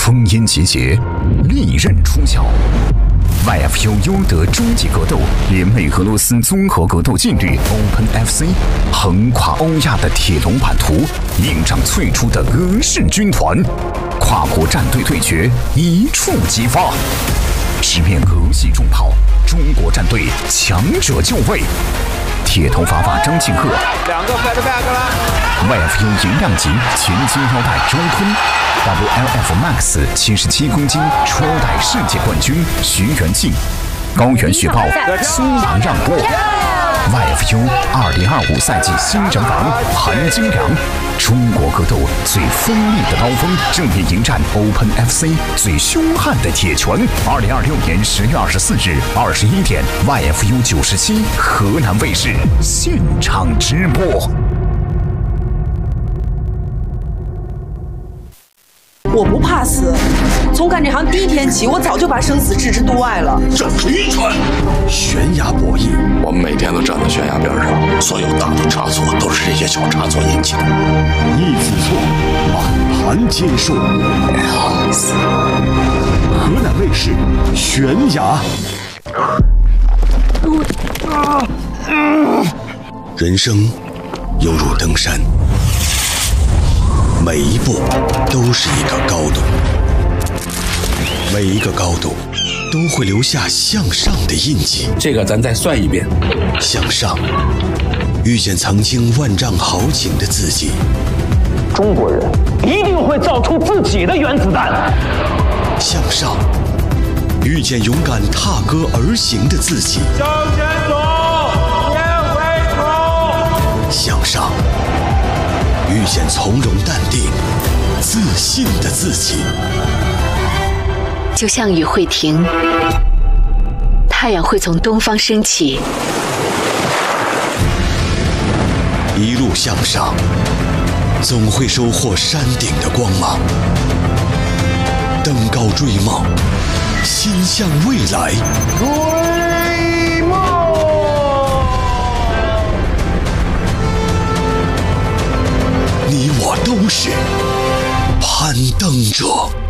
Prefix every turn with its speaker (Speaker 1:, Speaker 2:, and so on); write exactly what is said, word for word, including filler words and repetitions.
Speaker 1: 烽烟集结，利刃出鞘。Y F U 优德终极格斗联袂俄罗斯综合格斗劲旅 Open F C， 横跨欧亚的铁笼版图，硬仗最初的俄式军团，跨国战队对决一触即发。直面俄系重炮，中国战队强者就位。铁头发发张庆贺，
Speaker 2: 两个 flat back 了。
Speaker 1: Y F U 银量级前金腰带周坤 ，W L F Max 七十七公斤初代世界冠军徐元庆，高原雪豹苏麻让步。Y F U 二零二五赛季新人王韩金良，中国格斗最锋利的刀锋，正面迎战 Open F C 最凶悍的铁拳。二零二六年十月二十四日二十一点 ，Y F U 九十七河南卫视现场直播。
Speaker 3: 我不怕死，从干这行第一天起，我早就把生死置之度外了。
Speaker 4: 这是愚蠢！悬崖博弈，我们每天都站在悬崖边上，所有大的差错都是这些小差错引起的。
Speaker 5: 一次错，满盘皆输。河南卫视悬崖。
Speaker 4: 人生犹如登山。每一步都是一个高度，每一个高度都会留下向上的印记。
Speaker 6: 这个咱再算一遍。
Speaker 4: 向上，遇见曾经万丈豪情的自己。
Speaker 7: 中国人一定会造出自己的原子弹。
Speaker 4: 向上，遇见勇敢踏歌而行的自己。
Speaker 2: 向前走，别回头。
Speaker 4: 向上。遇见从容淡定、自信的自己。
Speaker 8: 就像雨会停，太阳会从东方升起。
Speaker 4: 一路向上，总会收获山顶的光芒。登高追梦，心向未来。
Speaker 2: 追梦。
Speaker 4: 你我都是攀登者。